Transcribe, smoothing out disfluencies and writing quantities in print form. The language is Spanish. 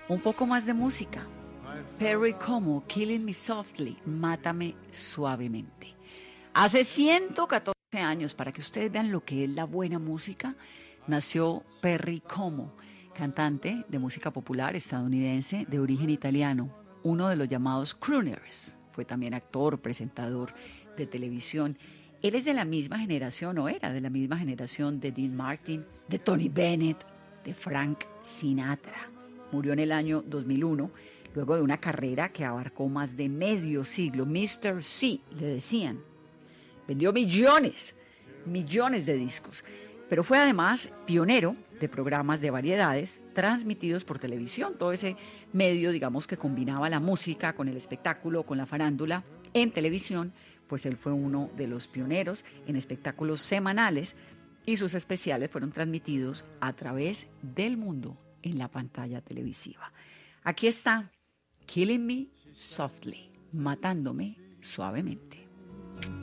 Un poco más de música. Perry Como, Killing Me Softly, Mátame Suavemente. Hace 114 años, para que ustedes vean lo que es la buena música, nació Perry Como, cantante de música popular estadounidense de origen italiano, uno de los llamados crooners. Fue también actor, presentador de televisión. Él es de la misma generación, o era de la misma generación de Dean Martin, de Tony Bennett, de Frank Sinatra. Murió en el año 2001, luego de una carrera que abarcó más de medio siglo. Mr. C, le decían. Vendió millones de discos, pero fue además pionero de programas de variedades transmitidos por televisión, todo ese medio, digamos, que combinaba la música con el espectáculo, con la farándula en televisión, pues él fue uno de los pioneros en espectáculos semanales y sus especiales fueron transmitidos a través del mundo en la pantalla televisiva. Aquí está Killing Me Softly, matándome suavemente.